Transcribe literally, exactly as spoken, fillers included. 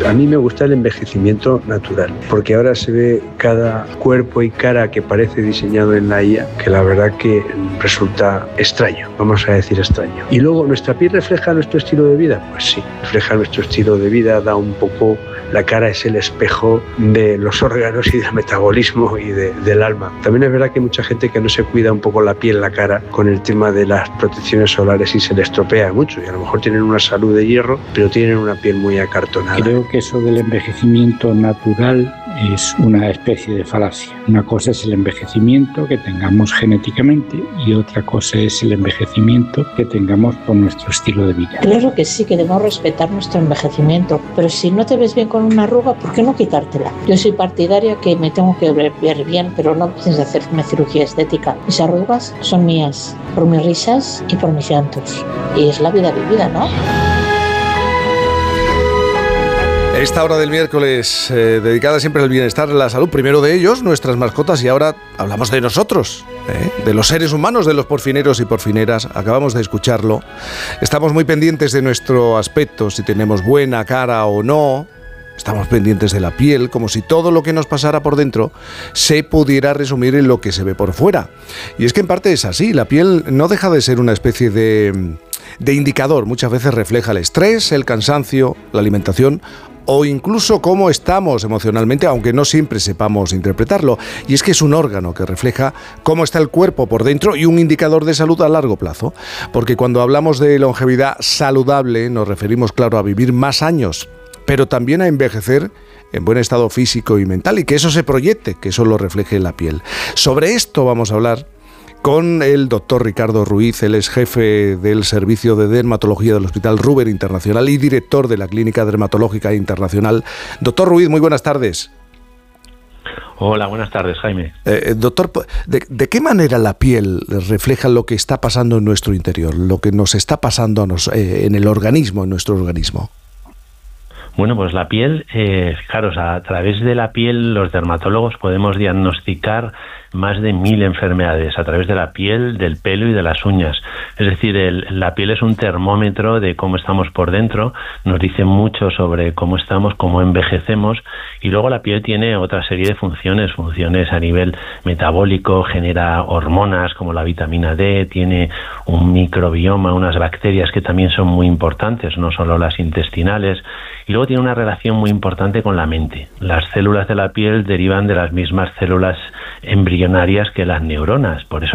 A mí me gusta el envejecimiento natural, porque ahora se ve cada cuerpo y cara que parece diseñado en la I A, que la verdad que resulta extraño, vamos a decir extraño. Y luego, ¿nuestra piel refleja nuestro estilo de vida? Pues sí, refleja nuestro estilo de vida, da un poco... La cara es el espejo de los órganos y del metabolismo y de, del alma. También es verdad que hay mucha gente que no se cuida un poco la piel, la cara, con el tema de las protecciones solares y se le estropea mucho. Y a lo mejor tienen una salud de hierro, pero tienen una piel muy acartonada. Creo que eso del envejecimiento natural es una especie de falacia. Una cosa es el envejecimiento que tengamos genéticamente y otra cosa es el envejecimiento que tengamos por nuestro estilo de vida. Claro que sí, que debemos respetar nuestro envejecimiento, pero si no te ves bien con una arruga, ¿por qué no quitártela? Yo soy partidaria que me tengo que ver bien, pero no pienso hacerme cirugía estética. Mis arrugas son mías, por mis risas y por mis llantos. Y es la vida vivida, ¿no? Esta hora del miércoles, eh, dedicada siempre al bienestar, la salud, primero de ellos, nuestras mascotas, y ahora hablamos de nosotros, ¿eh? de los seres humanos, de los porfineros y porfineras. Acabamos de escucharlo. Estamos muy pendientes de nuestro aspecto, si tenemos buena cara o no. Estamos pendientes de la piel, como si todo lo que nos pasara por dentro se pudiera resumir en lo que se ve por fuera. Y es que en parte es así, la piel no deja de ser una especie de, de indicador. Muchas veces refleja el estrés, el cansancio, la alimentación o incluso cómo estamos emocionalmente, aunque no siempre sepamos interpretarlo. Y es que es un órgano que refleja cómo está el cuerpo por dentro y un indicador de salud a largo plazo. Porque cuando hablamos de longevidad saludable nos referimos, claro, a vivir más años, pero también a envejecer en buen estado físico y mental, y que eso se proyecte, que eso lo refleje en la piel. Sobre esto vamos a hablar con el doctor Ricardo Ruiz. Él es jefe del Servicio de Dermatología del Hospital Ruber Internacional y director de la Clínica Dermatológica Internacional. Doctor Ruiz, muy buenas tardes. Hola, buenas tardes, Jaime. Eh, doctor, ¿de, ¿de qué manera la piel refleja lo que está pasando en nuestro interior, lo que nos está pasando a nos, eh, en el organismo, en nuestro organismo? Bueno, pues la piel, eh, claro, o sea, a través de la piel los dermatólogos podemos diagnosticar más de mil enfermedades a través de la piel, del pelo y de las uñas. Es decir, el, la piel es un termómetro de cómo estamos por dentro, nos dice mucho sobre cómo estamos, cómo envejecemos, y luego la piel tiene otra serie de funciones, funciones a nivel metabólico, genera hormonas como la vitamina D, tiene un microbioma, unas bacterias que también son muy importantes, no solo las intestinales, y luego tiene una relación muy importante con la mente. Las células de la piel derivan de las mismas células embrionarias que las neuronas, por eso